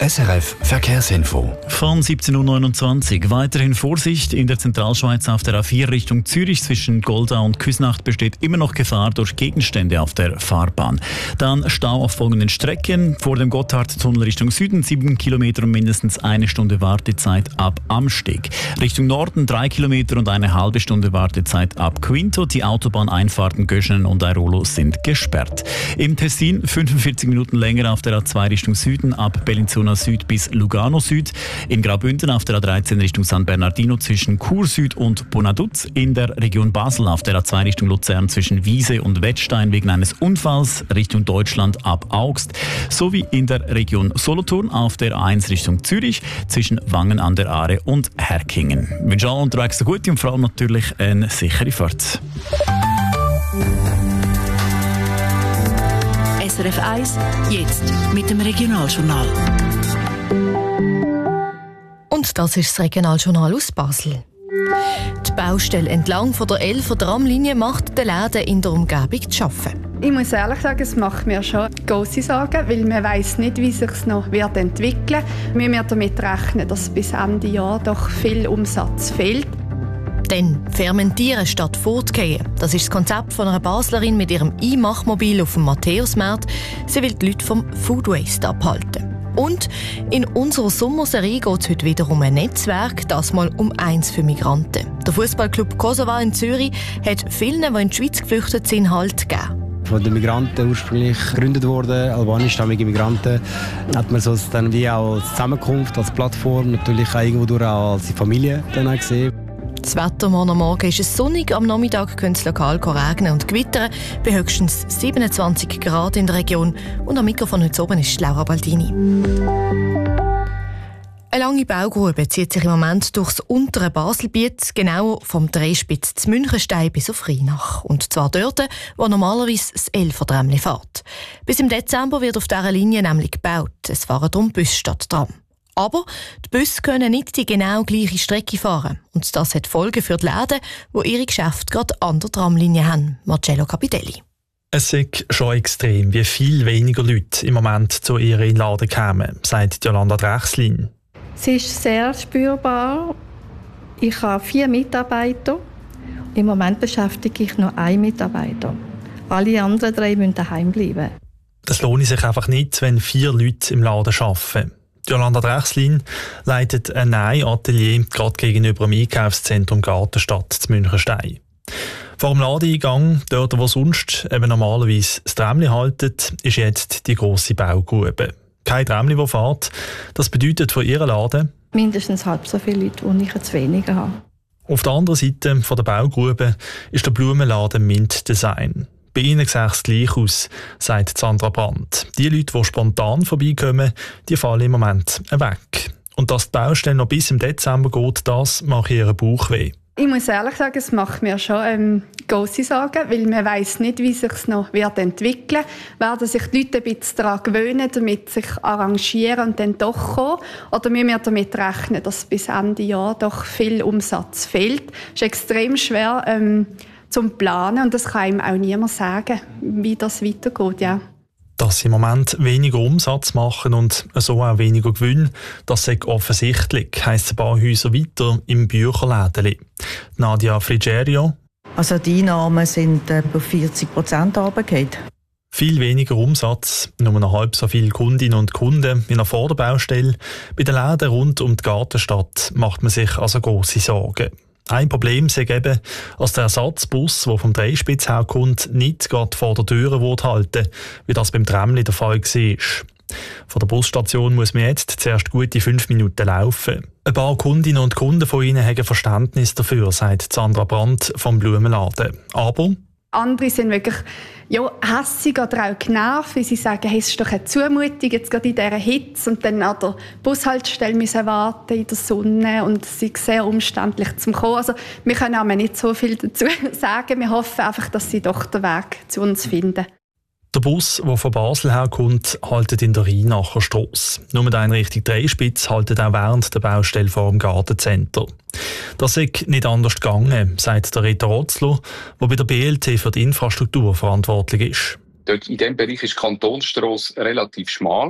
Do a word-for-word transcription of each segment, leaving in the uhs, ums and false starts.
S R F Verkehrsinfo. Von siebzehn Uhr neunundzwanzig. Weiterhin Vorsicht in der Zentralschweiz auf der A vier Richtung Zürich. Zwischen Goldau und Küsnacht besteht immer noch Gefahr durch Gegenstände auf der Fahrbahn. Dann Stau auf folgenden Strecken. Vor dem Gotthardtunnel Richtung Süden sieben Kilometer und mindestens eine Stunde Wartezeit ab Amsteg. Richtung Norden drei Kilometer und eine halbe Stunde Wartezeit ab Quinto. Die Autobahneinfahrten Göschenen und Airolo sind gesperrt. Im Tessin fünfundvierzig Minuten länger auf der A zwei Richtung Süden ab Bellinzona Süd bis Lugano Süd. In Graubünden auf der A dreizehn Richtung San Bernardino zwischen Chur Süd und Bonaduz. In der Region Basel auf der A zwei Richtung Luzern zwischen Wiese und Wettstein wegen eines Unfalls Richtung Deutschland ab Augst. Sowie in der Region Solothurn auf der A eins Richtung Zürich zwischen Wangen an der Aare und Herkingen. Wir wünschen allen unterwegs eine gute und vor allem natürlich eine sichere Fahrt. S R F eins, jetzt mit dem Regionaljournal. Und das ist das Regionaljournal aus Basel. Die Baustelle entlang von der Elfer Tramlinie macht den Läden in der Umgebung zu arbeiten. Ich muss ehrlich sagen, es macht mir schon grosse Sorgen, weil man weiss nicht, wie sich es noch wird entwickeln wird. Wir müssen damit rechnen, dass bis Ende Jahr doch viel Umsatz fehlt. Denn fermentieren statt fortgehen, das ist das Konzept von einer Baslerin mit ihrem E-Machmobil auf dem Matthäusmarkt. Sie will die Leute vom Food Waste abhalten. Und in unserer Sommerserie geht es heute wieder um ein Netzwerk, das mal um eins für Migranten. Der Fußballclub Kosova in Zürich hat vielen, die in die Schweiz geflüchtet sind, Halt gegeben. Von den Migranten ursprünglich gegründet worden, albanischstämmige Migranten, hat man so dann wie auch als Zusammenkunft, als Plattform, natürlich auch irgendwo durch auch als Familie dann auch gesehen. Das Wetter morgen Morgen ist es sonnig, am Nachmittag könnte es lokal regnen und gewittern, bei höchstens siebenundzwanzig Grad in der Region. Und am Mikrofon heute oben ist Laura Baldini. Eine lange Baugrube zieht sich im Moment durchs untere Baselbiet, genau vom Drehspitz zu Münchenstein bis auf Rheinach. Und zwar dort, wo normalerweise das Elfertramli fährt. Bis im Dezember wird auf dieser Linie nämlich gebaut. Es fahren darum Bus statt Tram. Aber die Busse können nicht die genau gleiche Strecke fahren. Und das hat Folgen für die Läden, die ihre Geschäfte gerade an der Tramlinie haben. Marcello Capitelli. Es ist schon extrem, wie viel weniger Leute im Moment zu ihren Laden kommen, sagt Jolanda Drechslin. Es ist sehr spürbar. Ich habe vier Mitarbeiter. Im Moment beschäftige ich nur einen Mitarbeiter. Alle anderen drei müssen daheim bleiben. Es lohnt sich einfach nicht, wenn vier Leute im Laden arbeiten. Jolanda Drechslin leitet ein Nähatelier gerade gegenüber dem Einkaufszentrum Gartenstadt zu Münchenstein. Vor dem Ladeneingang, dort wo sonst eben normalerweise das Tramli haltet, ist jetzt die grosse Baugrube. Kein Tramli, das fährt. Das bedeutet für ihren Laden mindestens halb so viele Leute, die ich jetzt weniger habe. Auf der anderen Seite von der Baugrube ist der Blumenladen Mint Design. Bei ihnen sieht es gleich aus, sagt Sandra Brandt. Die Leute, die spontan vorbeikommen, die fallen im Moment weg. Und dass die Baustelle noch bis im Dezember geht, das macht ihren Bauch weh. Ich muss ehrlich sagen, es macht mir schon ähm, grosse Sorgen, weil man weiss nicht, wie sich es noch wird entwickeln wird. Werden sich die Leute ein bisschen daran gewöhnen, damit sich arrangieren und dann doch kommen? Oder müssen wir damit rechnen, dass bis Ende Jahr doch viel Umsatz fehlt? Es ist extrem schwer ähm, zum Planen und das kann ihm auch niemand sagen, wie das weitergeht. Ja. Dass sie im Moment weniger Umsatz machen und so auch weniger Gewinn, das ist offensichtlich, heisst ein paar Häuser weiter im Bücherlädeli. Nadia Frigerio. Also die Einnahmen sind etwa vierzig Prozent runtergefallen. Viel weniger Umsatz, nur noch halb so viele Kundinnen und Kunden wie vor der Baustelle. Bei den Läden rund um die Gartenstadt macht man sich also grosse Sorgen. Ein Problem ist eben, dass der Ersatzbus, der vom Dreispitz herkommt, nicht gerade vor der Tür halten will, wie das beim Tramli der Fall war. Von der Busstation muss man jetzt zuerst gute fünf Minuten laufen. Ein paar Kundinnen und Kunden von ihnen haben Verständnis dafür, sagt Sandra Brandt vom Blumenladen. Aber andere sind wirklich ja, hässig oder auch genervt, weil sie sagen, hey, es ist doch eine Zumutung, jetzt gerade in dieser Hitze und dann an der Bushaltestelle müssen warten in der Sonne und es ist sehr umständlich zum Kommen. Also wir können aber nicht so viel dazu sagen. Wir hoffen einfach, dass sie doch den Weg zu uns finden. Der Bus, der von Basel herkommt, haltet in der Rheinacher Strasse. Nur der in Richtung Dreispitz haltet auch während der Baustelle vor dem Gartencenter. Das ist nicht anders gegangen, sagt der Rita Rotzler, der bei der B L T für die Infrastruktur verantwortlich ist. Dort in diesem Bereich ist die Kantonsstrasse relativ schmal.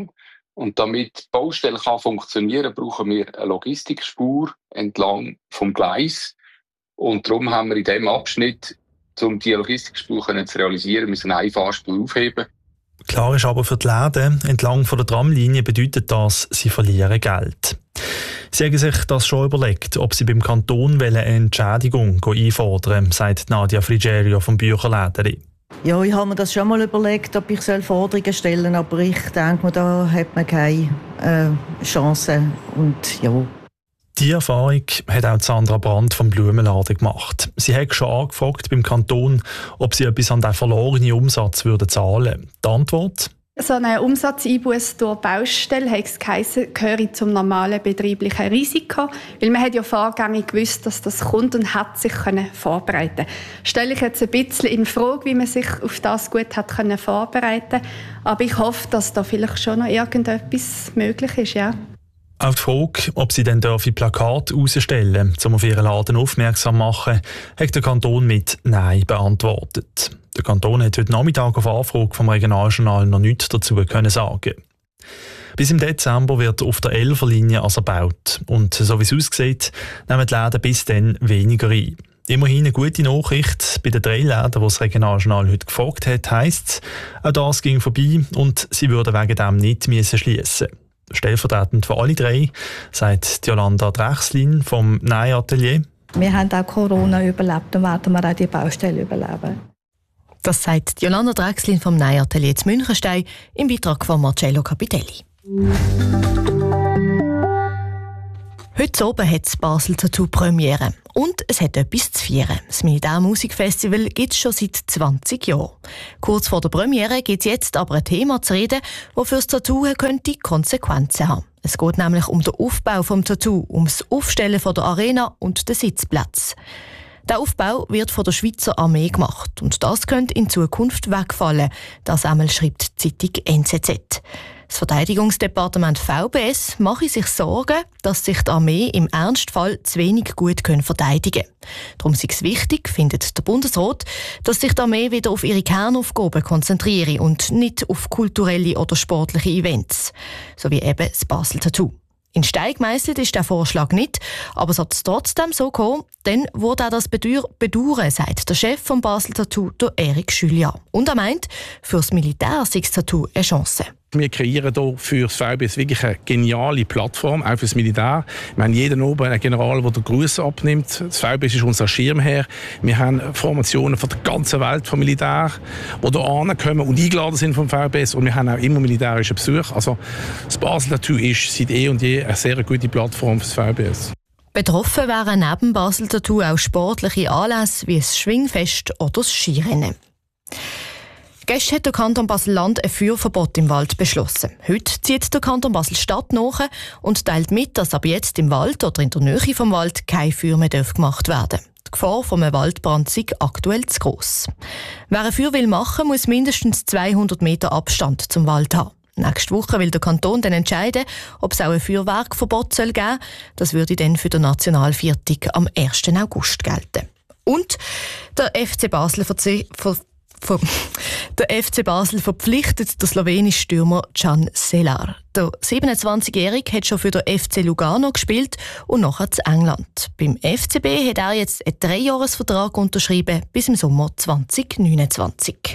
Und damit die Baustelle kann funktionieren, brauchen wir eine Logistikspur entlang vom Gleis. Und darum haben wir in diesem Abschnitt, um diese Logistikspur zu realisieren, müssen eine Einfahrspur aufheben. Klar ist aber für die Läden entlang von der Tramlinie bedeutet das, sie verlieren Geld. Sie haben sich das schon überlegt, ob sie beim Kanton eine Entschädigung einfordern wollen, sagt Nadia Frigerio vom Bücherläden. Ja, ich habe mir das schon mal überlegt, ob ich Forderungen stellen soll, aber ich denke, da hat man keine äh, Chance. Und ja. Diese Erfahrung hat auch Sandra Brandt vom Blumenladen gemacht. Sie hat schon angefragt beim Kanton, ob sie etwas an den verlorenen Umsatz würden zahlen würden. Die Antwort? So eine Umsatzeinbuß durch Baustelle, hat es geheißen, gehöre zum normalen betrieblichen Risiko. Weil man hat ja vorgängig gewusst, dass das kommt und hat sich vorbereiten können. Stelle ich jetzt ein bisschen in Frage, wie man sich auf das gut hat können vorbereiten. Aber ich hoffe, dass da vielleicht schon noch irgendetwas möglich ist, ja. Auf die Frage, ob sie dann Plakate herausstellen dürfen, um auf ihren Laden aufmerksam zu machen, hat der Kanton mit Nein beantwortet. Der Kanton hat heute Nachmittag auf Anfrage vom Regionaljournal noch nichts dazu können sagen. Bis im Dezember wird auf der Elferlinie also gebaut. Und so wie es aussieht, nehmen die Läden bis dann weniger ein. Immerhin eine gute Nachricht. Bei den drei Läden, die das Regionaljournal heute gefragt hat, heisst es, auch das ging vorbei und sie würden wegen dem nicht schliessen müssen. Stellvertretend für alle drei, sagt Jolanda Drechslin vom Nähatelier. Wir haben auch Corona überlebt und werden wir auch die Baustelle überleben. Das sagt Jolanda Drechslin vom Nähatelier zu Münchenstein im Beitrag von Marcello Capitelli. Heute oben hat das Basel Tattoo Premiere. Und es hat etwas zu feiern. Das Militärmusikfestival gibt es schon seit zwanzig Jahren. Kurz vor der Premiere gibt es jetzt aber ein Thema zu reden, das für das Tattoo könnte Konsequenzen haben. Es geht nämlich um den Aufbau des Tattoo, um das Aufstellen von der Arena und den Sitzplatz. Der Aufbau wird von der Schweizer Armee gemacht und das könnte in Zukunft wegfallen. Das einmal schreibt die Zeitung N Z Z. Das Verteidigungsdepartement V B S mache sich Sorgen, dass sich die Armee im Ernstfall zu wenig gut verteidigen können. Darum ist es wichtig, findet der Bundesrat, dass sich die Armee wieder auf ihre Kernaufgaben konzentriere und nicht auf kulturelle oder sportliche Events, so wie eben das Basel Tattoo. In Stein gemeisselt ist der Vorschlag nicht, aber es hat trotzdem so gekommen, dann wurde auch das bedauern, sagt der Chef vom Basel Tattoo, der Erik Schülja. Und er meint, für das Militär sei das Tattoo eine Chance. Wir kreieren hier für das V B S wirklich eine geniale Plattform, auch für das Militär. Wir haben jeden oben einen General, der den Gruß abnimmt. Das V B S ist unser Schirmherr. Wir haben Formationen von der ganzen Welt vom Militär, die hier ankommen und eingeladen sind vom V B S. Und wir haben auch immer militärischen Besuch. Also das Basel Tattoo ist seit eh und je eine sehr gute Plattform für das V B S. Betroffen wären neben Basel Tattoo auch sportliche Anlässe wie das Schwingfest oder das Skirennen. Gestern hat der Kanton Basel-Land ein Feuerverbot im Wald beschlossen. Heute zieht der Kanton Basel-Stadt nach und teilt mit, dass ab jetzt im Wald oder in der Nähe vom Wald kein Feuer mehr gemacht werden darf. Die Gefahr von einem Waldbrand sei aktuell zu gross. Wer ein Feuer machen will, muss mindestens zweihundert Meter Abstand zum Wald haben. Nächste Woche will der Kanton dann entscheiden, ob es auch ein Feuerwerkverbot geben soll. Das würde dann für den Nationalviertag am ersten August gelten. Und der F C Basel verzi- ver- Der F C Basel verpflichtet den slowenischen Stürmer Can Selar. Der siebenundzwanzigjährige hat schon für den F C Lugano gespielt und nachher zu England. Beim F C B hat er jetzt einen Dreijahresvertrag unterschrieben bis im Sommer zwanzig neunundzwanzig.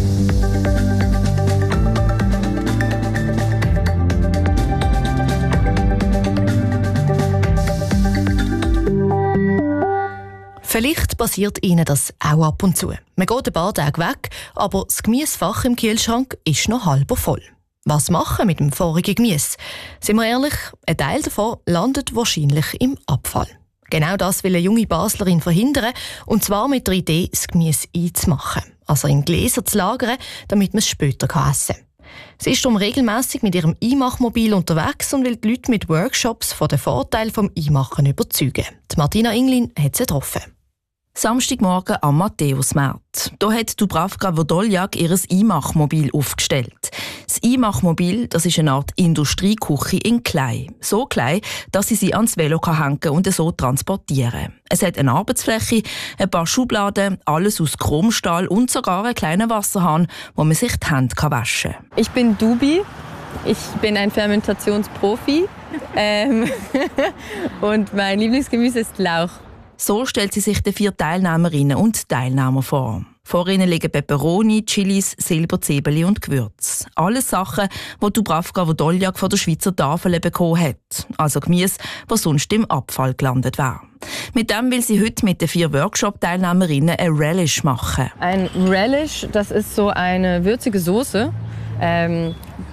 Vielleicht passiert Ihnen das auch ab und zu. Man geht ein paar Tage weg, aber das Gemüsefach im Kühlschrank ist noch halb voll. Was machen mit dem vorigen Gemüse? Sind wir ehrlich, ein Teil davon landet wahrscheinlich im Abfall. Genau das will eine junge Baslerin verhindern, und zwar mit der Idee, das Gemüse einzumachen. Also in Gläser zu lagern, damit man es später essen kann. Sie ist darum regelmässig mit ihrem Einmachmobil unterwegs und will die Leute mit Workshops von den Vorteilen vom Einmachen überzeugen. Die Martina Inglin hat sie getroffen. Samstagmorgen am Matthäusmarkt. Hier hat Dubravka Vodoljak ihr Einmachmobil aufgestellt. Das Einmachmobil, das ist eine Art Industrieküche in klein. So klein, dass sie sie ans Velo hängen kann und so transportieren. Es hat eine Arbeitsfläche, ein paar Schubladen, alles aus Chromstahl und sogar einen kleinen Wasserhahn, wo man sich die Hände waschen kann. Ich bin Dubi Ich bin ein Fermentationsprofi ähm, und mein Lieblingsgemüse ist Lauch. So stellt sie sich die vier Teilnehmerinnen und Teilnehmer vor. Vor ihnen liegen Peperoni, Chilis, Silberzwiebeln und Gewürze. Alles Sachen, die Dubravka Vodoljak von der Schweizer Tafel bekommen hat. Also Gemüse, das sonst im Abfall gelandet wäre. Mit dem will sie heute mit den vier Workshop-Teilnehmerinnen ein Relish machen. Ein Relish, das ist so eine würzige Soße. Ähm,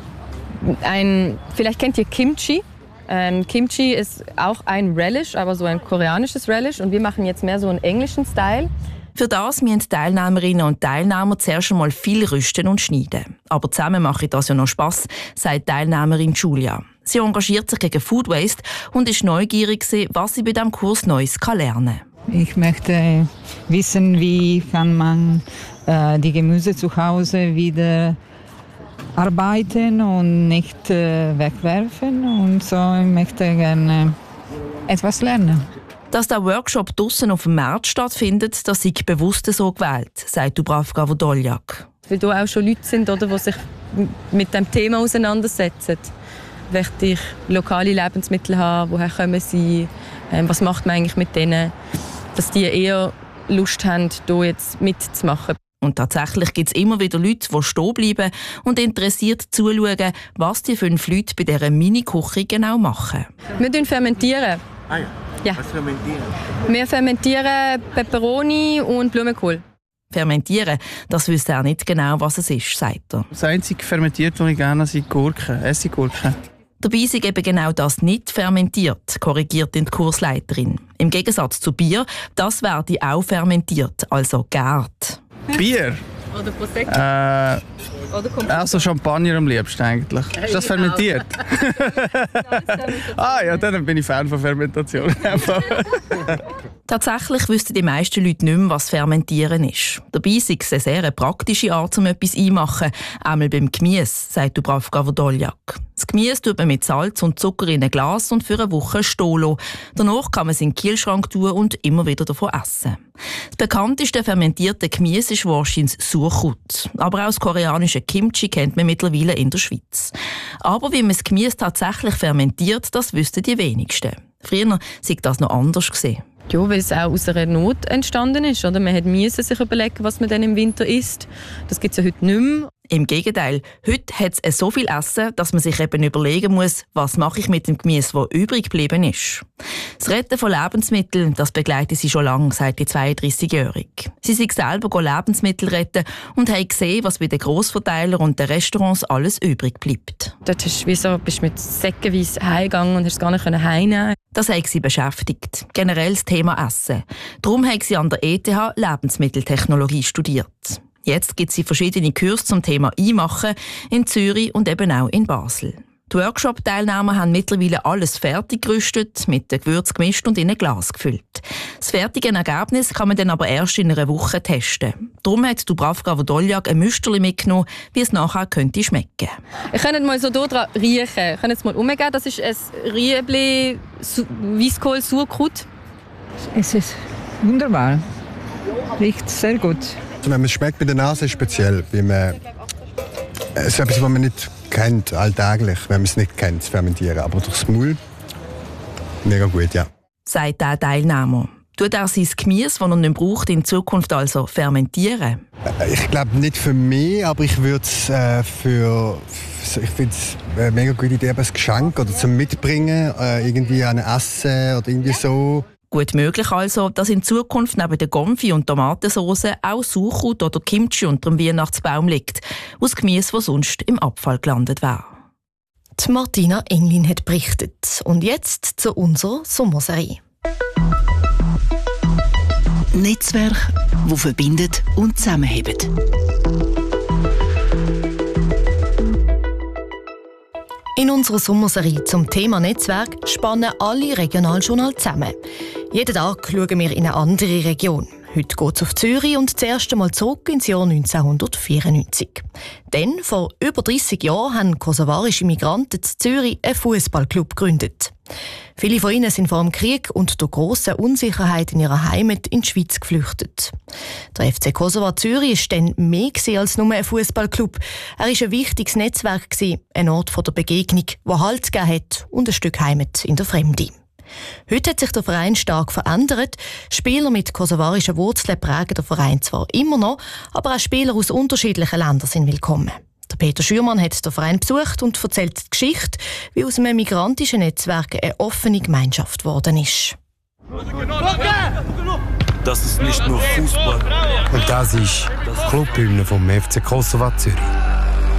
ein, vielleicht kennt ihr Kimchi. Ähm, Kimchi ist auch ein Relish, aber so ein koreanisches Relish. Und wir machen jetzt mehr so einen englischen Style. Für das müssen die Teilnehmerinnen und Teilnehmer zuerst einmal viel rüsten und schneiden. Aber zusammen macht das ja noch Spass, sagt Teilnehmerin Julia. Sie engagiert sich gegen Food Waste und ist neugierig, was sie bei diesem Kurs Neues lernen kann. Ich möchte wissen, wie kann man äh, die Gemüse zu Hause wieder arbeiten und nicht äh, wegwerfen. Und so ich möchte gerne etwas lernen. Dass der Workshop draussen auf dem Markt stattfindet, das sei bewusst so gewählt, sagt Dubravka Vodoljak. Weil da auch schon Leute sind, oder, die sich mit dem Thema auseinandersetzen. Möchte ich lokale Lebensmittel haben? Woher kommen sie? Ähm, was macht man eigentlich mit denen? Dass die eher Lust haben, hier jetzt mitzumachen. Und tatsächlich gibt es immer wieder Leute, die stehen bleiben und interessiert zuschauen, was die fünf Leute bei dieser Mini-Küche genau machen. Wir fermentieren. Ah ja. Ja. Was fermentieren? Wir fermentieren Peperoni und Blumenkohl. Fermentieren, das wüsste er nicht genau, was es ist, sagt er. Das einzige fermentiert, was ich gerne sind Gurken, Essiggurken. Dabei sei eben genau das nicht fermentiert, korrigiert die Kursleiterin. Im Gegensatz zu Bier, das werde auch fermentiert, also gärt. Bier? Oder Prosecco? Äh, also Champagner am liebsten eigentlich. Ist das fermentiert? Ah ja, dann bin ich Fan von Fermentation. Tatsächlich wüssten die meisten Leute nicht mehr, was Fermentieren ist. Dabei sei es eine sehr praktische Art, um etwas einzumachen, einmal beim Gemüse, sagt Dubravka Vodoljak. Das Gemüse tut man mit Salz und Zucker in ein Glas und für eine Woche stehen lassen. Danach kann man es in den Kühlschrank tun und immer wieder davon essen. Das bekannteste fermentierte Gemüse ist wahrscheinlich das Sauerkraut. Aber auch das koreanische Kimchi kennt man mittlerweile in der Schweiz. Aber wie man das Gemüse tatsächlich fermentiert, das wüssten die wenigsten. Früher sei das noch anders gewesen. Ja, weil es auch aus einer Not entstanden ist. Oder? Man musste sich überlegen, was man dann im Winter isst. Das gibt es ja heute nicht mehr. Im Gegenteil, heute hat es so viel Essen, dass man sich eben überlegen muss, was mache ich mit dem Gemüse, das übrig geblieben ist. Das Retten von Lebensmitteln, das begleitet sie schon lange, sagt die zweiunddreißigjährige. Sie sei selber Lebensmittel retten und haben gesehen, was bei den Grossverteilern und den Restaurants alles übrig bleibt. Dort hast, wieso, bist du mit säckenweise heimgegangen und hast es gar nicht heimnehmen. Das hat sie beschäftigt. Generell das Thema Essen. Darum hat sie an der E T H Lebensmitteltechnologie studiert. Jetzt gibt es verschiedene Kurse zum Thema Einmachen in Zürich und eben auch in Basel. Die Workshop-Teilnehmer haben mittlerweile alles fertig gerüstet, mit den Gewürzen gemischt und in ein Glas gefüllt. Das fertige Ergebnis kann man dann aber erst in einer Woche testen. Darum hat Dubravka Vodoljak ein Müsterli mitgenommen, wie es nachher könnte schmecken. Ich könnte mal so hier dran riechen. Ich könnte jetzt mal umgehen. Das ist ein Riebli Weißkohl Sauerkraut. Es ist wunderbar. Riecht sehr gut. Wenn man es schmeckt mit der Nase, ist speziell, weil man es ist etwas, was man nicht kennt alltäglich, wenn man es nicht kennt, das Fermentieren. Aber durchs Maul mega gut, ja. Sagt der Teilnehmer. Tut er sein Gemüse, das er nicht braucht, in Zukunft also fermentieren? Ich glaube nicht für mich, aber ich würde es äh, für ich finde es eine mega gute Idee, ein Geschenk oder zum Mitbringen, äh, irgendwie an Essen oder irgendwie so. Gut möglich also, dass in Zukunft neben der Konfi und Tomatensauce auch Sauerkraut oder Kimchi unter dem Weihnachtsbaum liegt, aus Gemüse, das sonst im Abfall gelandet wäre. Die Martina Englin hat berichtet. Und jetzt zu unserer Sommerserie. Netzwerk, das verbindet und zusammenhält. In unserer Sommerserie zum Thema Netzwerk spannen alle Regionaljournal zusammen. Jeden Tag schauen wir in eine andere Region. Heute geht es auf Zürich und das erste Mal zurück ins Jahr neunzehnhundertvierundneunzig. Denn vor über dreissig Jahren haben kosovarische Migranten in Zürich einen Fußballclub gegründet. Viele von ihnen sind vor dem Krieg und durch grosse Unsicherheit in ihrer Heimat in die Schweiz geflüchtet. Der F C Kosovo Zürich war dann mehr als nur ein Fußballclub. Er war ein wichtiges Netzwerk, ein Ort der Begegnung, der Halt gegeben hat und ein Stück Heimat in der Fremde. Heute hat sich der Verein stark verändert. Spieler mit kosovarischen Wurzeln prägen den Verein zwar immer noch, aber auch Spieler aus unterschiedlichen Ländern sind willkommen. Der Peter Schürmann hat den Verein besucht und erzählt die Geschichte, wie aus einem migrantischen Netzwerk eine offene Gemeinschaft geworden ist. Das ist nicht nur Fußball. Und das ist das Clubhymne vom F C Kosovo Zürich.